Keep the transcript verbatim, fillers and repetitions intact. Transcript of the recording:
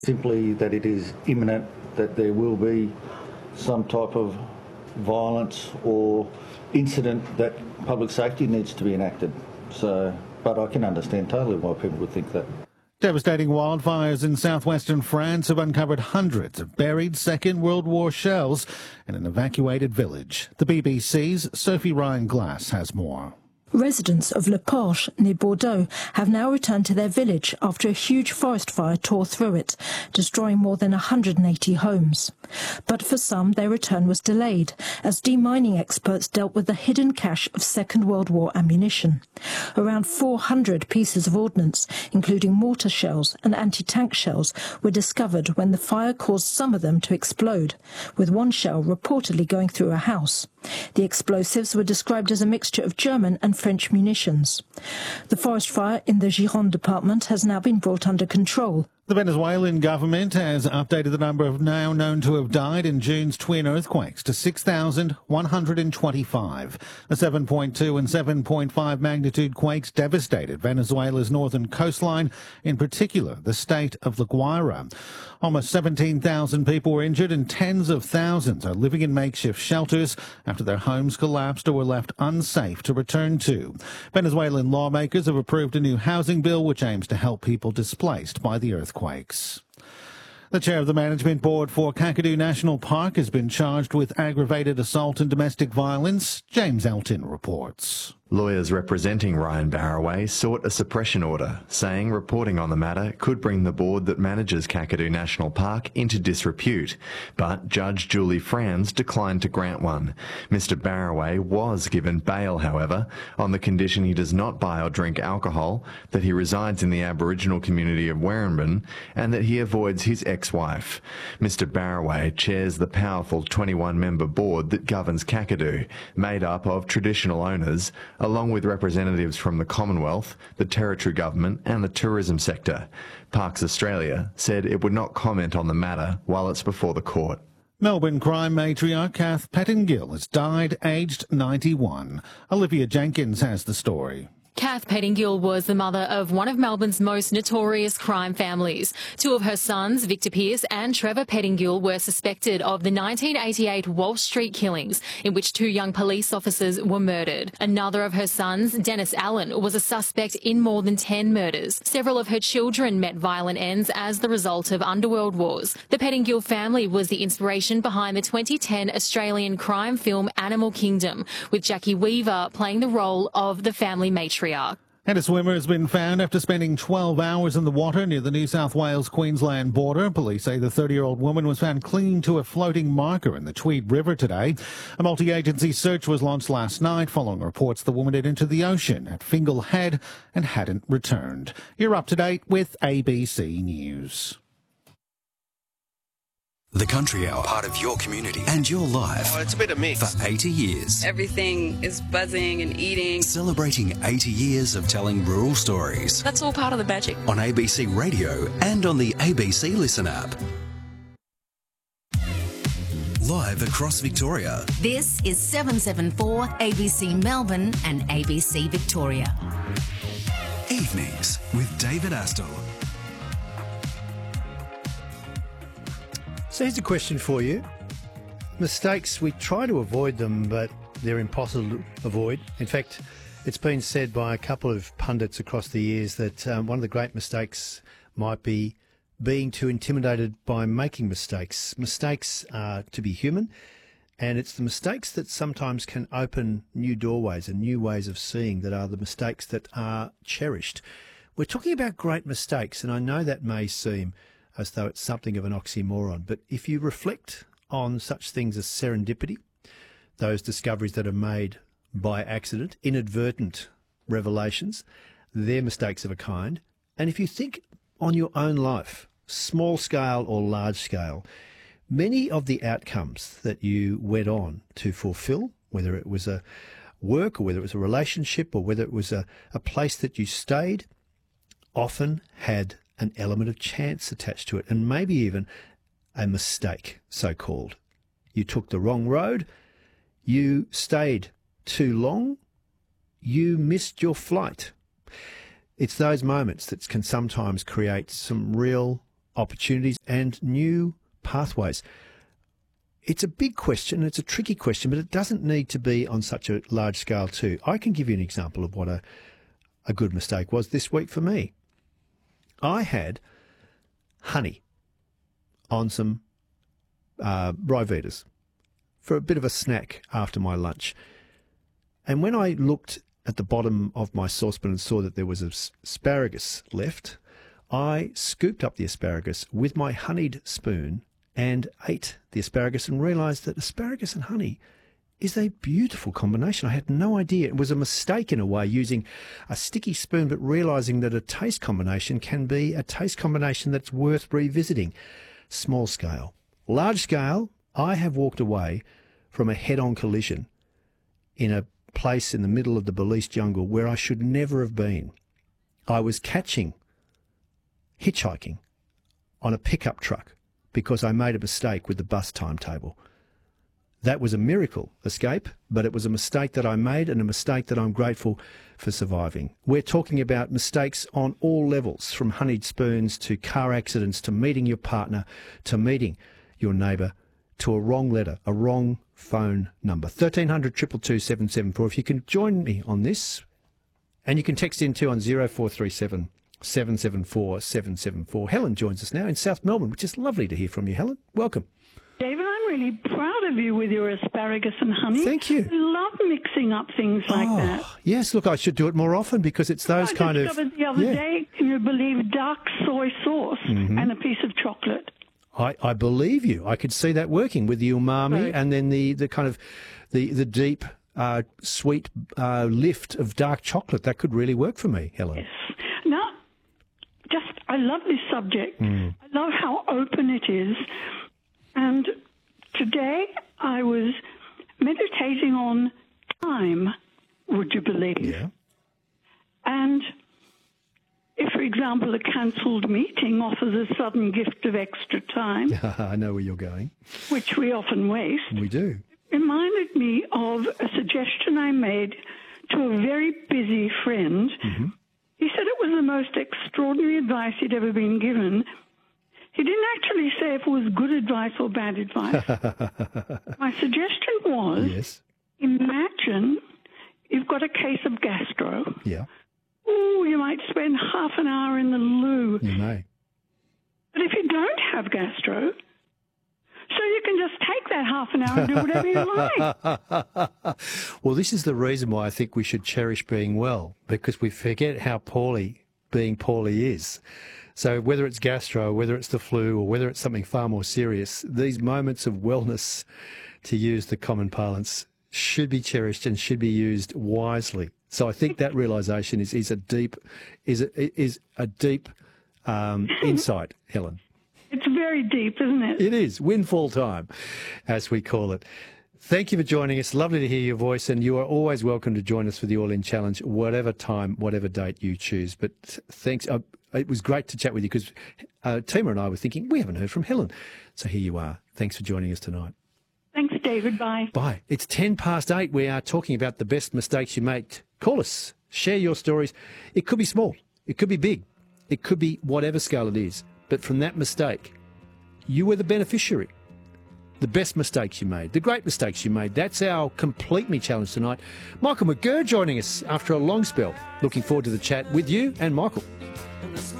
Simply that it is imminent, that there will be some type of violence or incident that public safety needs to be enacted. So, but I can understand totally why people would think that. Devastating wildfires in southwestern France have uncovered hundreds of buried Second World War shells in an evacuated village. The B B C's Sophie Ryan Glass has more. Residents of Le Porche, near Bordeaux, have now returned to their village after a huge forest fire tore through it, destroying more than one hundred eighty homes. But for some, their return was delayed, as demining experts dealt with the hidden cache of Second World War ammunition. Around four hundred pieces of ordnance, including mortar shells and anti-tank shells, were discovered when the fire caused some of them to explode, with one shell reportedly going through a house. The explosives were described as a mixture of German and French munitions. The forest fire in the Gironde department has now been brought under control. The Venezuelan government has updated the number of now known to have died in June's twin earthquakes to six thousand one hundred twenty-five. The seven point two and seven point five magnitude quakes devastated Venezuela's northern coastline, in particular the state of La Guaira. Almost seventeen thousand people were injured and tens of thousands are living in makeshift shelters after their homes collapsed or were left unsafe to return to. Venezuelan lawmakers have approved a new housing bill which aims to help people displaced by the earthquake. Quakes. The chair of the management board for Kakadu National Park has been charged with aggravated assault and domestic violence. James Elton reports. Lawyers representing Ryan Barraway sought a suppression order, saying reporting on the matter could bring the board that manages Kakadu National Park into disrepute. But Judge Julie Franz declined to grant one. Mister Barraway was given bail, however, on the condition he does not buy or drink alcohol, that he resides in the Aboriginal community of Werribee, and that he avoids his ex-wife. Mister Barraway chairs the powerful twenty-one member board that governs Kakadu, made up of traditional owners, along with representatives from the Commonwealth, the Territory Government and the tourism sector. Parks Australia said it would not comment on the matter while it's before the court. Melbourne crime matriarch Kath Pettingill has died aged ninety-one. Olivia Jenkins has the story. Kath Pettingill was the mother of one of Melbourne's most notorious crime families. Two of her sons, Victor Pearce and Trevor Pettingill, were suspected of the nineteen eighty-eight Walsh Street killings, in which two young police officers were murdered. Another of her sons, Dennis Allen, was a suspect in more than ten murders. Several of her children met violent ends as the result of underworld wars. The Pettingill family was the inspiration behind the twenty ten Australian crime film Animal Kingdom, with Jackie Weaver playing the role of the family matriarch. And a swimmer has been found after spending twelve hours in the water near the New South Wales-Queensland border. Police say the thirty-year-old woman was found clinging to a floating marker in the Tweed River today. A multi-agency search was launched last night following reports the woman had entered the ocean at Fingal Head and hadn't returned. You're up to date with A B C News. The Country Hour, part of your community and your life. Oh, it's a bit of mix. For eighty years. Everything is buzzing and eating. Celebrating eighty years of telling rural stories. That's all part of the magic. On A B C Radio and on the A B C Listen app. Live across Victoria. This is seven seven four A B C Melbourne and A B C Victoria. Evenings with David Astle. So here's a question for you. Mistakes, we try to avoid them, but they're impossible to avoid. In fact, it's been said by a couple of pundits across the years that um, one of the great mistakes might be being too intimidated by making mistakes. Mistakes are to be human, and it's the mistakes that sometimes can open new doorways and new ways of seeing that are the mistakes that are cherished. We're talking about great mistakes, and I know that may seem as though it's something of an oxymoron. But if you reflect on such things as serendipity, those discoveries that are made by accident, inadvertent revelations, they're mistakes of a kind. And if you think on your own life, small scale or large scale, many of the outcomes that you went on to fulfill, whether it was a work or whether it was a relationship or whether it was a, a place that you stayed, often had an element of chance attached to it, and maybe even a mistake, so-called. You took the wrong road, you stayed too long, you missed your flight. It's those moments that can sometimes create some real opportunities and new pathways. It's a big question, it's a tricky question, but it doesn't need to be on such a large scale too. I can give you an example of what a, a good mistake was this week for me. I had honey on some uh, Ryvitas for a bit of a snack after my lunch. And when I looked at the bottom of my saucepan and saw that there was asparagus left, I scooped up the asparagus with my honeyed spoon and ate the asparagus and realised that asparagus and honey is a beautiful combination. I had no idea. It was a mistake in a way, using a sticky spoon, but realising that a taste combination can be a taste combination that's worth revisiting. Small scale. Large scale, I have walked away from a head-on collision in a place in the middle of the Belize jungle where I should never have been. I was catching, hitchhiking on a pickup truck because I made a mistake with the bus timetable. That was a miracle escape, but it was a mistake that I made and a mistake that I'm grateful for surviving. We're talking about mistakes on all levels, from honeyed spoons to car accidents to meeting your partner to meeting your neighbour to a wrong letter, a wrong phone number. thirteen hundred, two two two, seven seven four. If you can join me on this, and you can text in too on zero four three seven, seven seven four, seven seven four. Helen joins us now in South Melbourne, which is lovely to hear from you, Helen. Welcome. David, I'm really proud of you with your asparagus and honey. Thank you. I love mixing up things like oh, that. Yes, look, I should do it more often because it's those I kind of... I discovered the other yeah. day, can you believe, dark soy sauce mm-hmm. and a piece of chocolate. I, I believe you. I could see that working with the umami Right. and then the, the kind of the, the deep, uh, sweet uh, lift of dark chocolate. That could really work for me, Helen. Yes. Now, just, I love this subject. Mm. I love how open it is. And today I was meditating on time, would you believe? Yeah. And if, for example, a cancelled meeting offers a sudden gift of extra time, I know where you're going. which we often waste, We do. it reminded me of a suggestion I made to a very busy friend. Mm-hmm. He said it was the most extraordinary advice he'd ever been given. He didn't actually say if it was good advice or bad advice. My suggestion was, Yes. imagine you've got a case of gastro. Yeah. Ooh, you might spend half an hour in the loo. You may. But if you don't have gastro, so you can just take that half an hour and do whatever you like. Well, this is the reason why I think we should cherish being well, because we forget how poorly being poorly is. So whether it's gastro, whether it's the flu, or whether it's something far more serious, these moments of wellness, to use the common parlance, should be cherished and should be used wisely. So I think that realisation is, is a deep is a, is a deep um, insight, Helen. It's very deep, isn't it? It is. Windfall time, as we call it. Thank you for joining us. Lovely to hear your voice, and you are always welcome to join us for the All In Challenge, whatever time, whatever date you choose. But thanks. Uh, it was great to chat with you because uh, Tima and I were thinking, we haven't heard from Helen. So here you are. Thanks for joining us tonight. Thanks, David. Bye. Bye. It's ten past eight. We are talking about the best mistakes you make. Call us. Share your stories. It could be small. It could be big. It could be whatever scale it is. But from that mistake, you were the beneficiary. The best mistakes you made, the great mistakes you made. That's our Complete Me challenge tonight. Michael McGurr joining us after a long spell. Looking forward to the chat with you and Michael.